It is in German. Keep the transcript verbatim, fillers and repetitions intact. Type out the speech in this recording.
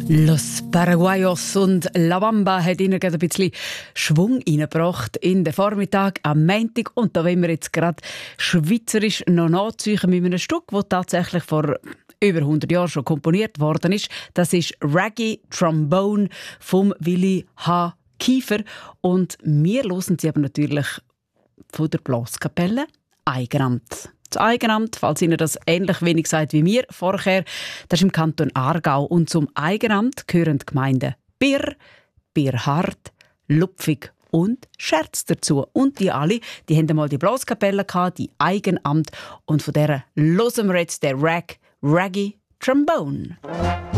Los Paraguayos und La Bamba hat ihnen gerade ein bisschen Schwung reingebracht in den Vormittag am Montag. Und da wollen wir jetzt gerade schweizerisch noch nachziehen mit einem Stück, das tatsächlich vor über hundert Jahren schon komponiert worden ist. Das ist Reggae Trombone vom Willi H. Kiefer. Und wir hören sie aber natürlich von der Blaskapelle Eigenamt. Das Eigenamt, falls Ihnen das ähnlich wenig sagt wie mir vorher, das ist im Kanton Aargau. Und zum Eigenamt gehören die Gemeinden Bir, Birhart, Lupfig und Scherz dazu. Und die alle, die haben einmal die Blaskapelle gehabt, die Eigenamt. Und von der hören wir jetzt den Rag, Reggae Trombone.